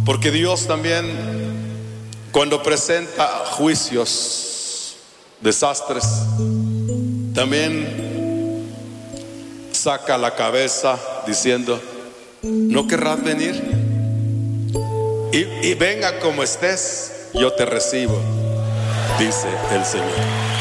Porque Dios también, cuando presenta juicios, desastres, también saca la cabeza diciendo: ¿no querrás venir? Y venga como estés, yo te recibo, dice el Señor.